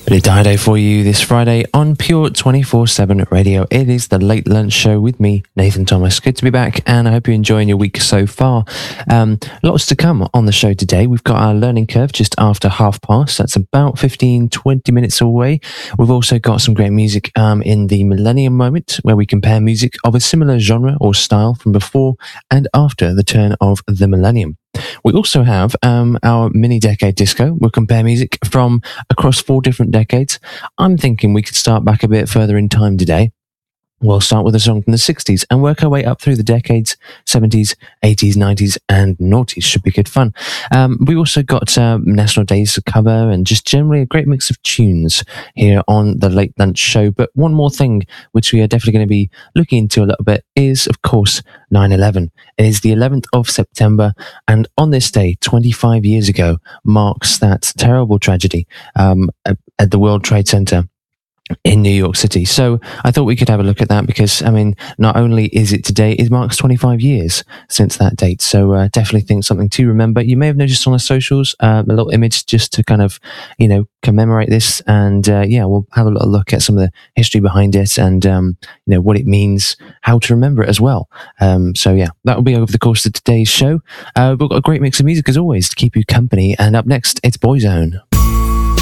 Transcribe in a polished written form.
Billy Dido for you this Friday on Pure 24/7 Radio. It is the Late Lunch Show with me, Nathan Thomas. Good to be back, and I hope you're enjoying your week so far. Lots to come on the show today. We've got our learning curve just after past. That's about 15-20 minutes away. We've also got some great music in the Millennium Moment, where we compare music of a similar genre or style from before and after the turn of the millennium. We also have our mini decade disco. We'll compare music from across 4 different decades. I'm thinking we could start back a bit further in time today. We'll start with a song from the 60s and work our way up through the decades, 70s, 80s, 90s, and noughties. Should be good fun. We also got National Days to cover and just generally a great mix of tunes here on the Late Lunch Show. But one more thing, which we are definitely going to be looking into a little bit, is, of course, 9/11. It is the 11th of September, and on this day, 25 years ago, marks that terrible tragedy at the World Trade Center in New York City. So I thought we could have a look at that because, I mean, not only is it today, it marks 25 years since that date. So definitely think something to remember. You may have noticed on the socials a little image just to kind of, commemorate this. And we'll have a little look at some of the history behind it and, what it means, how to remember it as well. That will be over the course of today's show. We've got a great mix of music as always to keep you company. And up next, it's Boyzone.